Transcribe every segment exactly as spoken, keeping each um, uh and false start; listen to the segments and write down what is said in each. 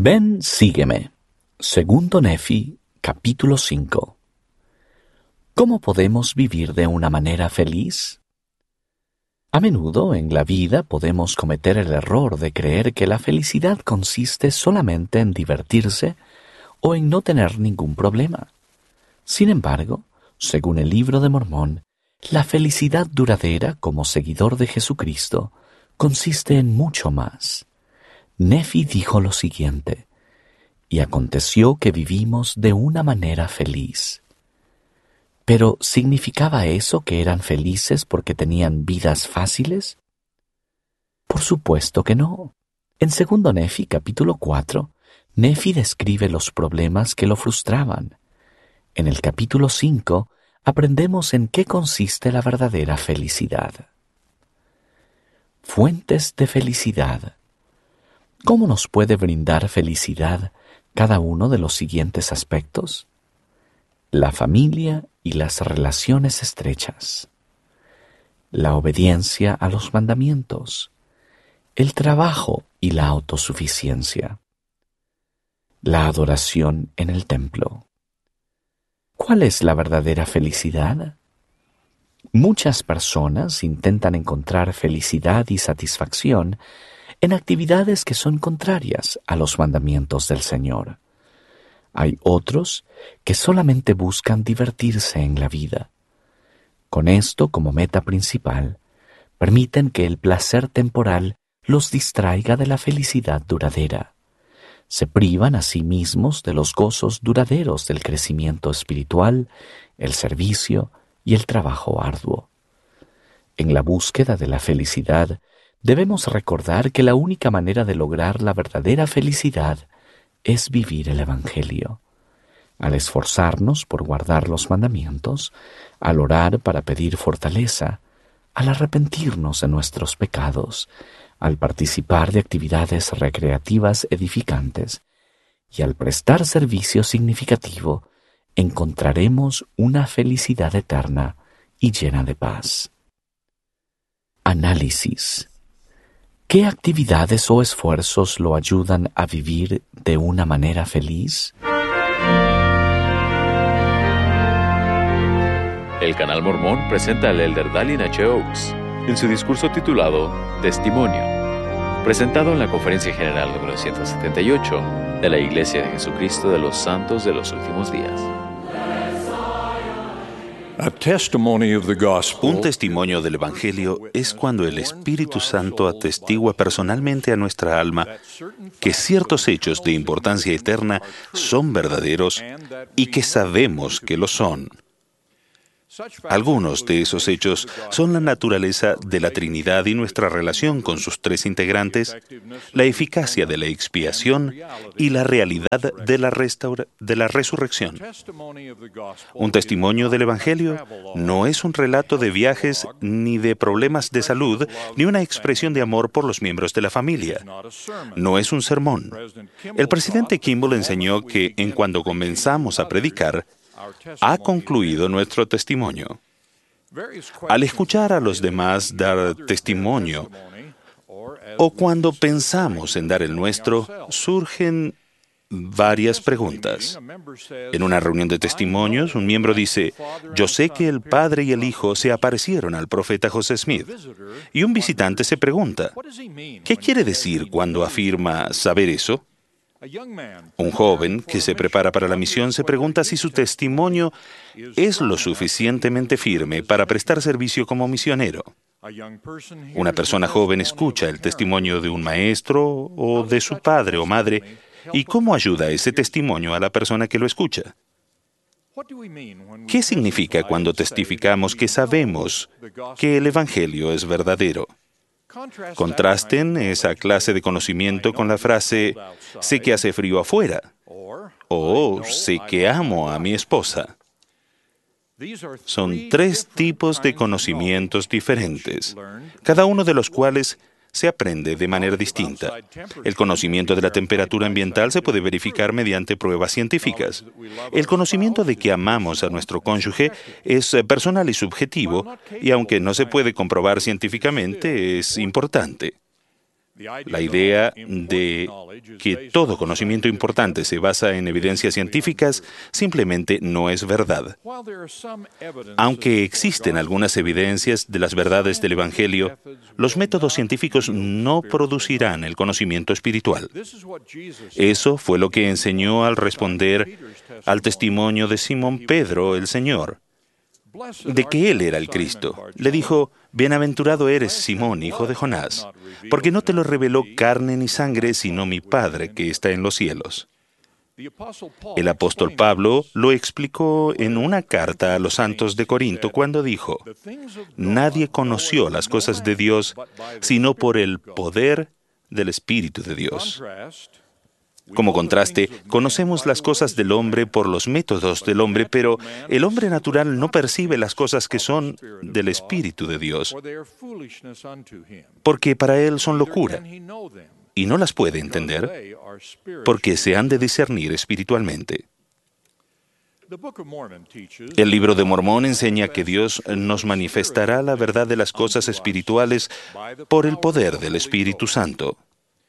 Ven, sígueme. Segundo Nefi, capítulo cinco. ¿Cómo podemos vivir de una manera feliz? A menudo en la vida podemos cometer el error de creer que la felicidad consiste solamente en divertirse o en no tener ningún problema. Sin embargo, según el Libro de Mormón, la felicidad duradera como seguidor de Jesucristo consiste en mucho más. Nefi dijo lo siguiente: y aconteció que vivimos de una manera feliz. ¿Pero significaba eso que eran felices porque tenían vidas fáciles? Por supuesto que no. En segundo Nefi, capítulo cuatro, Nefi describe los problemas que lo frustraban. En el capítulo cinco, aprendemos en qué consiste la verdadera felicidad. Fuentes de felicidad. ¿Cómo nos puede brindar felicidad cada uno de los siguientes aspectos? La familia y las relaciones estrechas, la obediencia a los mandamientos, el trabajo y la autosuficiencia, la adoración en el templo. ¿Cuál es la verdadera felicidad? Muchas personas intentan encontrar felicidad y satisfacción en actividades que son contrarias a los mandamientos del Señor. Hay otros que solamente buscan divertirse en la vida. Con esto como meta principal, permiten que el placer temporal los distraiga de la felicidad duradera. Se privan a sí mismos de los gozos duraderos del crecimiento espiritual, el servicio y el trabajo arduo. En la búsqueda de la felicidad, debemos recordar que la única manera de lograr la verdadera felicidad es vivir el Evangelio. Al esforzarnos por guardar los mandamientos, al orar para pedir fortaleza, al arrepentirnos de nuestros pecados, al participar de actividades recreativas edificantes y al prestar servicio significativo, encontraremos una felicidad eterna y llena de paz. Análisis. ¿Qué actividades o esfuerzos lo ayudan a vivir de una manera feliz? El Canal Mormón presenta al elder Dallin H. Oaks en su discurso titulado Testimonio, presentado en la Conferencia General número ciento setenta y ocho de la Iglesia de Jesucristo de los Santos de los Últimos Días. Un testimonio del Evangelio es cuando el Espíritu Santo atestigua personalmente a nuestra alma que ciertos hechos de importancia eterna son verdaderos y que sabemos que lo son. Algunos de esos hechos son la naturaleza de la Trinidad y nuestra relación con sus tres integrantes, la eficacia de la expiación y la realidad de la, restaura- de la resurrección. Un testimonio del Evangelio no es un relato de viajes ni de problemas de salud, ni una expresión de amor por los miembros de la familia. No es un sermón. El presidente Kimball enseñó que en cuando comenzamos a predicar, ha concluido nuestro testimonio. Al escuchar a los demás dar testimonio, o cuando pensamos en dar el nuestro, surgen varias preguntas. En una reunión de testimonios, un miembro dice: yo sé que el padre y el hijo se aparecieron al profeta José Smith. Y un visitante se pregunta: ¿qué quiere decir cuando afirma saber eso? Un joven que se prepara para la misión se pregunta si su testimonio es lo suficientemente firme para prestar servicio como misionero. Una persona joven escucha el testimonio de un maestro o de su padre o madre, ¿y cómo ayuda ese testimonio a la persona que lo escucha? ¿Qué significa cuando testificamos que sabemos que el Evangelio es verdadero? Contrasten esa clase de conocimiento con la frase, sé que hace frío afuera, o sé que amo a mi esposa. Son tres tipos de conocimientos diferentes, cada uno de los cuales se aprende de manera distinta. El conocimiento de la temperatura ambiental se puede verificar mediante pruebas científicas. El conocimiento de que amamos a nuestro cónyuge es personal y subjetivo, y aunque no se puede comprobar científicamente, es importante. La idea de que todo conocimiento importante se basa en evidencias científicas simplemente no es verdad. Aunque existen algunas evidencias de las verdades del Evangelio, los métodos científicos no producirán el conocimiento espiritual. Eso fue lo que enseñó al responder al testimonio de Simón Pedro, el Señor, de que Él era el Cristo. Le dijo: «Bienaventurado eres, Simón, hijo de Jonás, porque no te lo reveló carne ni sangre, sino mi Padre que está en los cielos». El apóstol Pablo lo explicó en una carta a los santos de Corinto cuando dijo: «Nadie conoció las cosas de Dios sino por el poder del Espíritu de Dios». Como contraste, conocemos las cosas del hombre por los métodos del hombre, pero el hombre natural no percibe las cosas que son del Espíritu de Dios, porque para él son locura, y no las puede entender, porque se han de discernir espiritualmente. El libro de Mormón enseña que Dios nos manifestará la verdad de las cosas espirituales por el poder del Espíritu Santo.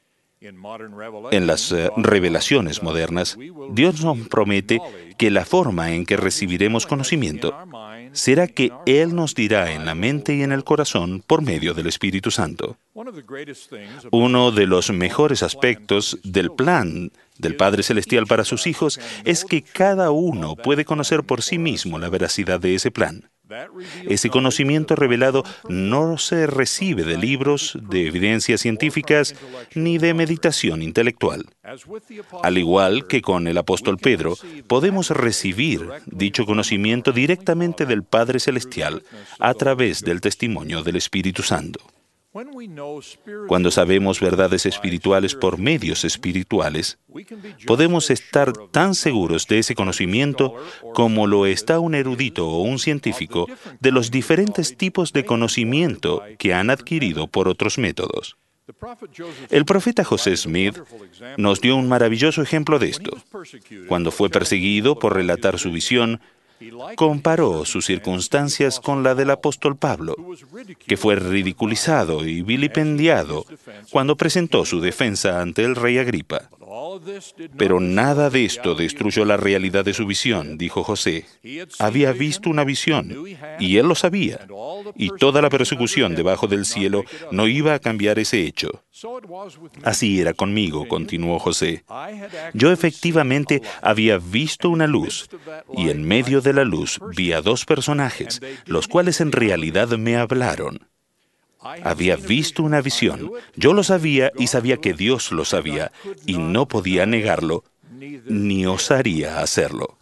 En las uh, revelaciones modernas, Dios nos promete que la forma en que recibiremos conocimiento será que Él nos dirá en la mente y en el corazón por medio del Espíritu Santo. Uno de los mejores aspectos del plan del Padre Celestial para sus hijos es que cada uno puede conocer por sí mismo la veracidad de ese plan. Ese conocimiento revelado no se recibe de libros, de evidencias científicas, ni de meditación intelectual. Al igual que con el apóstol Pedro, podemos recibir dicho conocimiento directamente del Padre Celestial a través del testimonio del Espíritu Santo. Cuando sabemos verdades espirituales por medios espirituales, podemos estar tan seguros de ese conocimiento como lo está un erudito o un científico de los diferentes tipos de conocimiento que han adquirido por otros métodos. El profeta José Smith nos dio un maravilloso ejemplo de esto. Cuando fue perseguido por relatar su visión, comparó sus circunstancias con la del apóstol Pablo, que fue ridiculizado y vilipendiado cuando presentó su defensa ante el rey Agripa. Pero nada de esto destruyó la realidad de su visión, dijo José. Había visto una visión, y él lo sabía, y toda la persecución debajo del cielo no iba a cambiar ese hecho. Así era conmigo, continuó José. Yo efectivamente había visto una luz, y en medio de la luz vi a dos personajes, los cuales en realidad me hablaron. Había visto una visión. Yo lo sabía y sabía que Dios lo sabía, y no podía negarlo, ni osaría hacerlo.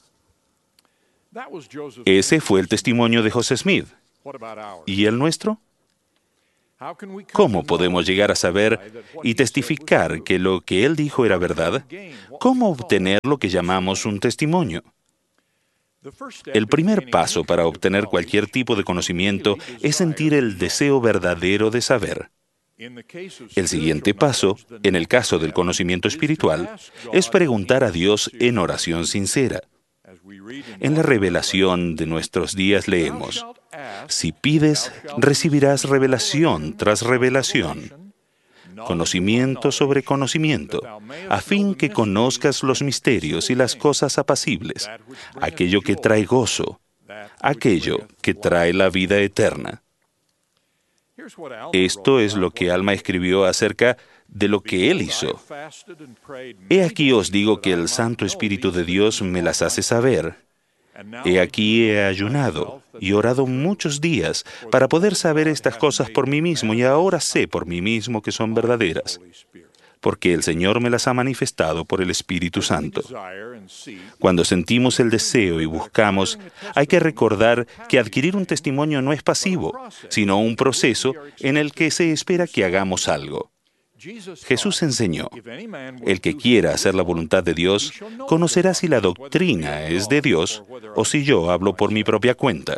Ese fue el testimonio de José Smith. ¿Y el nuestro? ¿Cómo podemos llegar a saber y testificar que lo que él dijo era verdad? ¿Cómo obtener lo que llamamos un testimonio? El primer paso para obtener cualquier tipo de conocimiento es sentir el deseo verdadero de saber. El siguiente paso, en el caso del conocimiento espiritual, es preguntar a Dios en oración sincera. En la revelación de nuestros días leemos: «Si pides, recibirás revelación tras revelación, conocimiento sobre conocimiento, a fin que conozcas los misterios y las cosas apacibles, aquello que trae gozo, aquello que trae la vida eterna». Esto es lo que Alma escribió acerca de lo que él hizo. He aquí os digo que el Santo Espíritu de Dios me las hace saber. He aquí he ayunado y orado muchos días para poder saber estas cosas por mí mismo, y ahora sé por mí mismo que son verdaderas, porque el Señor me las ha manifestado por el Espíritu Santo. Cuando sentimos el deseo y buscamos, hay que recordar que adquirir un testimonio no es pasivo, sino un proceso en el que se espera que hagamos algo. Jesús enseñó: el que quiera hacer la voluntad de Dios, conocerá si la doctrina es de Dios o si yo hablo por mi propia cuenta.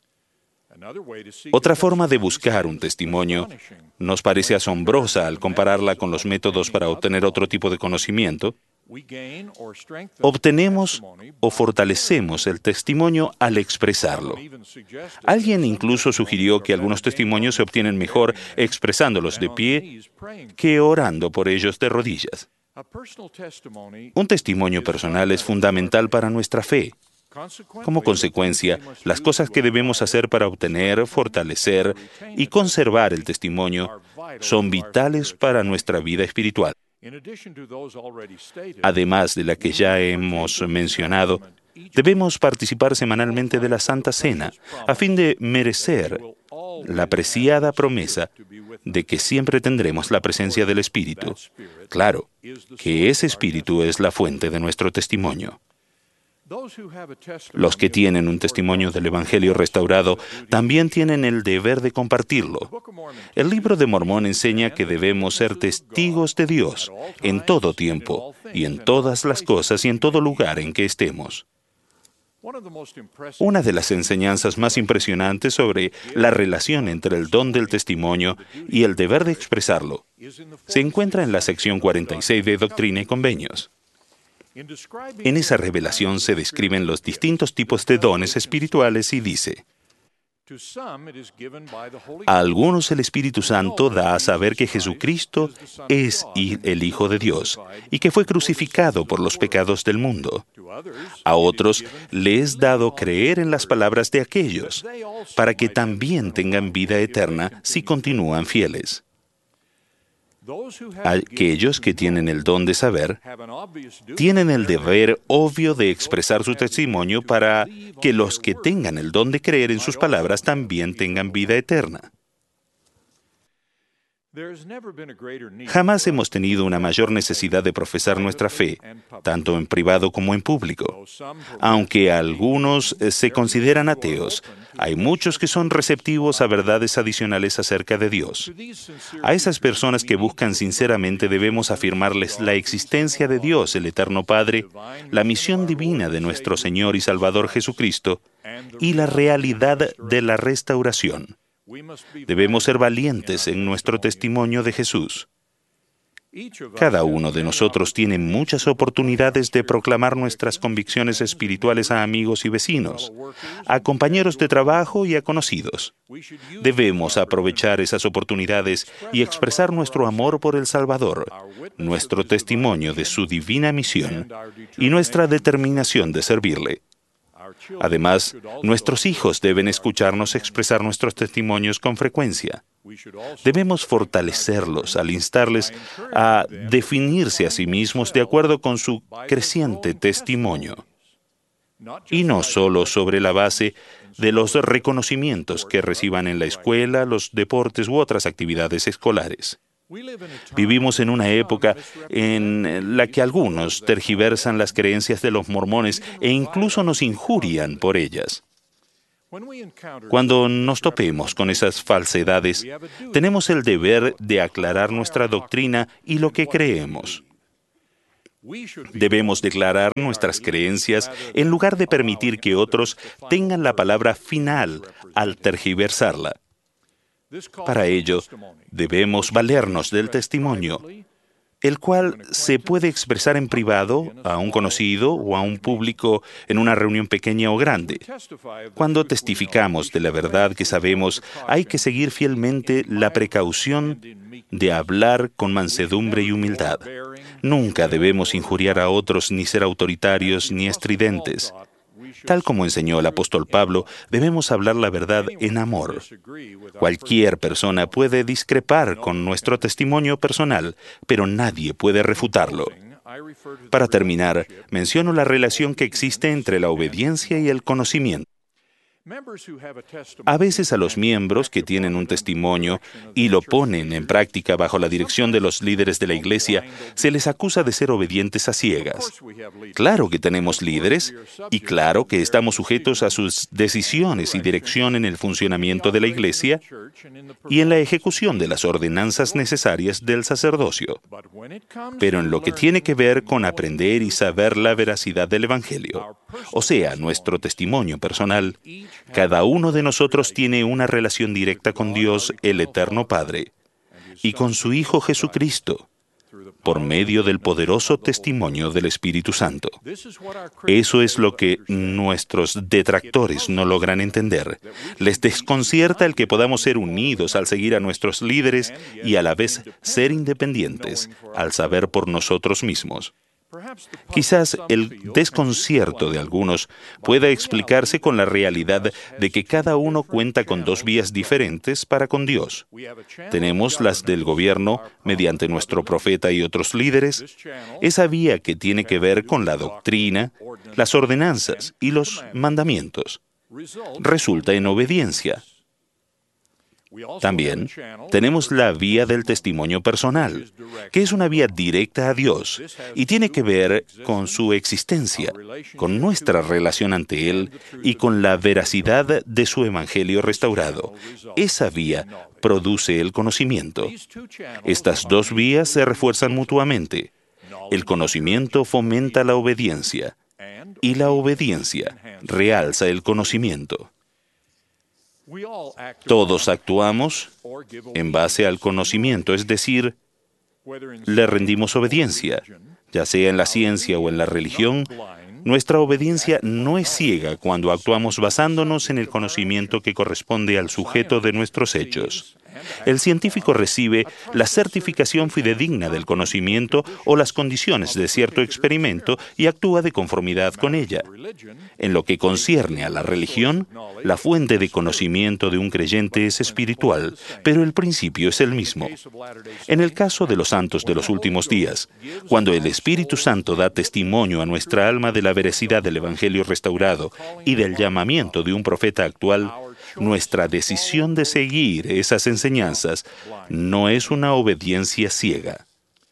Otra forma de buscar un testimonio nos parece asombrosa al compararla con los métodos para obtener otro tipo de conocimiento, Obtenemos o fortalecemos el testimonio al expresarlo. Alguien incluso sugirió que algunos testimonios se obtienen mejor expresándolos de pie que orando por ellos de rodillas. Un testimonio personal es fundamental para nuestra fe. Como consecuencia, las cosas que debemos hacer para obtener, fortalecer y conservar el testimonio son vitales para nuestra vida espiritual. Además de la que ya hemos mencionado, debemos participar semanalmente de la Santa Cena a fin de merecer la preciada promesa de que siempre tendremos la presencia del Espíritu. Claro, que ese Espíritu es la fuente de nuestro testimonio. Los que tienen un testimonio del Evangelio restaurado también tienen el deber de compartirlo. El Libro de Mormón enseña que debemos ser testigos de Dios en todo tiempo y en todas las cosas y en todo lugar en que estemos. Una de las enseñanzas más impresionantes sobre la relación entre el don del testimonio y el deber de expresarlo se encuentra en la sección cuarenta y seis de Doctrina y Convenios. En esa revelación se describen los distintos tipos de dones espirituales y dice: a algunos el Espíritu Santo da a saber que Jesucristo es el Hijo de Dios y que fue crucificado por los pecados del mundo. A otros le es dado creer en las palabras de aquellos, para que también tengan vida eterna si continúan fieles. Aquellos que tienen el don de saber tienen el deber obvio de expresar su testimonio para que los que tengan el don de creer en sus palabras también tengan vida eterna. Jamás hemos tenido una mayor necesidad de profesar nuestra fe, tanto en privado como en público. Aunque algunos se consideran ateos, hay muchos que son receptivos a verdades adicionales acerca de Dios. A esas personas que buscan sinceramente debemos afirmarles la existencia de Dios, el Eterno Padre, la misión divina de nuestro Señor y Salvador Jesucristo y la realidad de la restauración. Debemos ser valientes en nuestro testimonio de Jesús. Cada uno de nosotros tiene muchas oportunidades de proclamar nuestras convicciones espirituales a amigos y vecinos, a compañeros de trabajo y a conocidos. Debemos aprovechar esas oportunidades y expresar nuestro amor por el Salvador, nuestro testimonio de su divina misión y nuestra determinación de servirle. Además, nuestros hijos deben escucharnos expresar nuestros testimonios con frecuencia. Debemos fortalecerlos al instarles a definirse a sí mismos de acuerdo con su creciente testimonio, y no solo sobre la base de los reconocimientos que reciban en la escuela, los deportes u otras actividades escolares. Vivimos en una época en la que algunos tergiversan las creencias de los mormones e incluso nos injurian por ellas. Cuando nos topemos con esas falsedades, tenemos el deber de aclarar nuestra doctrina y lo que creemos. Debemos declarar nuestras creencias en lugar de permitir que otros tengan la palabra final al tergiversarla. Para ello, debemos valernos del testimonio, el cual se puede expresar en privado a un conocido o a un público en una reunión pequeña o grande. Cuando testificamos de la verdad que sabemos, hay que seguir fielmente la precaución de hablar con mansedumbre y humildad. Nunca debemos injuriar a otros ni ser autoritarios ni estridentes. Tal como enseñó el apóstol Pablo, debemos hablar la verdad en amor. Cualquier persona puede discrepar con nuestro testimonio personal, pero nadie puede refutarlo. Para terminar, menciono la relación que existe entre la obediencia y el conocimiento. A veces a los miembros que tienen un testimonio y lo ponen en práctica bajo la dirección de los líderes de la iglesia, se les acusa de ser obedientes a ciegas. Claro que tenemos líderes y claro que estamos sujetos a sus decisiones y dirección en el funcionamiento de la iglesia y en la ejecución de las ordenanzas necesarias del sacerdocio. Pero en lo que tiene que ver con aprender y saber la veracidad del Evangelio, o sea, nuestro testimonio personal, cada uno de nosotros tiene una relación directa con Dios, el Eterno Padre, y con su Hijo Jesucristo, por medio del poderoso testimonio del Espíritu Santo. Eso es lo que nuestros detractores no logran entender. Les desconcierta el que podamos ser unidos al seguir a nuestros líderes y a la vez ser independientes, al saber por nosotros mismos. Quizás el desconcierto de algunos pueda explicarse con la realidad de que cada uno cuenta con dos vías diferentes para con Dios. Tenemos las del gobierno mediante nuestro profeta y otros líderes, esa vía que tiene que ver con la doctrina, las ordenanzas y los mandamientos. Resulta en obediencia. También tenemos la vía del testimonio personal, que es una vía directa a Dios y tiene que ver con su existencia, con nuestra relación ante Él y con la veracidad de su Evangelio restaurado. Esa vía produce el conocimiento. Estas dos vías se refuerzan mutuamente. El conocimiento fomenta la obediencia y la obediencia realza el conocimiento. Todos actuamos en base al conocimiento, es decir, le rendimos obediencia, ya sea en la ciencia o en la religión. Nuestra obediencia no es ciega cuando actuamos basándonos en el conocimiento que corresponde al sujeto de nuestros hechos. El científico recibe la certificación fidedigna del conocimiento o las condiciones de cierto experimento y actúa de conformidad con ella. En lo que concierne a la religión, la fuente de conocimiento de un creyente es espiritual, pero el principio es el mismo. En el caso de los santos de los últimos días, cuando el Espíritu Santo da testimonio a nuestra alma de la veracidad del Evangelio restaurado y del llamamiento de un profeta actual, nuestra decisión de seguir esas enseñanzas no es una obediencia ciega.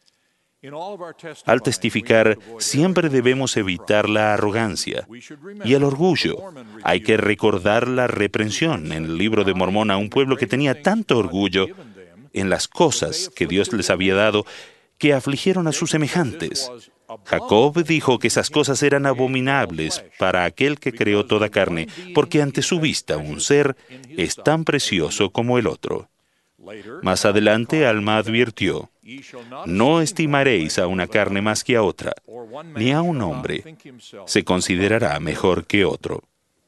Al testificar, siempre debemos evitar la arrogancia y el orgullo. Hay que recordar la reprensión en el libro de Mormón a un pueblo que tenía tanto orgullo en las cosas que Dios les había dado que afligieron a sus semejantes. Jacob dijo que esas cosas eran abominables para aquel que creó toda carne, porque ante su vista un ser es tan precioso como el otro. Más adelante, Alma advirtió: no estimaréis a una carne más que a otra, ni a un hombre se considerará mejor que otro.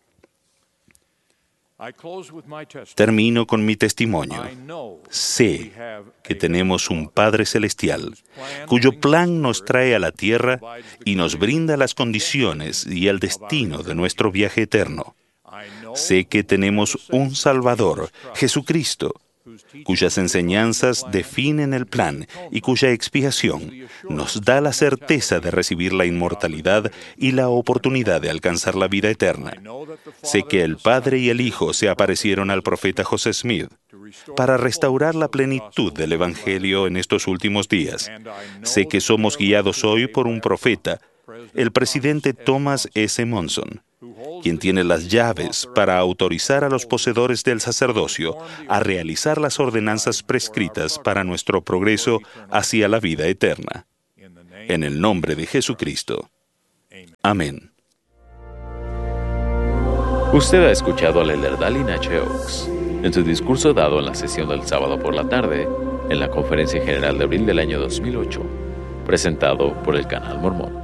Termino con mi testimonio. Sé que tenemos un Padre Celestial, cuyo plan nos trae a la tierra y nos brinda las condiciones y el destino de nuestro viaje eterno. Sé que tenemos un Salvador, Jesucristo, cuyas enseñanzas definen el plan y cuya expiación nos da la certeza de recibir la inmortalidad y la oportunidad de alcanzar la vida eterna. Sé que el Padre y el Hijo se aparecieron al profeta José Smith para restaurar la plenitud del Evangelio en estos últimos días. Sé que somos guiados hoy por un profeta, el presidente Thomas S. Monson, quien tiene las llaves para autorizar a los poseedores del sacerdocio a realizar las ordenanzas prescritas para nuestro progreso hacia la vida eterna. En el nombre de Jesucristo. Amén. Usted ha escuchado al elder Dallin H. Oaks en su discurso dado en la sesión del sábado por la tarde en la Conferencia General de abril del año dos mil ocho, presentado por el Canal Mormón.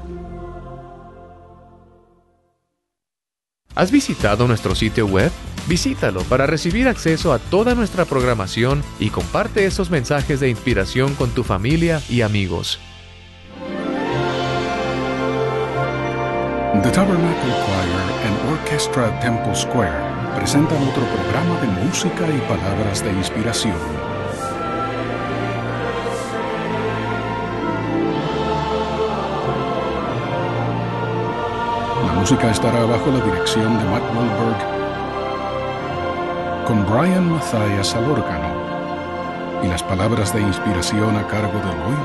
¿Has visitado nuestro sitio web? Visítalo para recibir acceso a toda nuestra programación y comparte esos mensajes de inspiración con tu familia y amigos. The Tabernacle Choir and Orchestra Temple Square presentan otro programa de música y palabras de inspiración. La música estará bajo la dirección de Matt Wilberg, con Brian Mathias al órgano, y las palabras de inspiración a cargo de Lloyd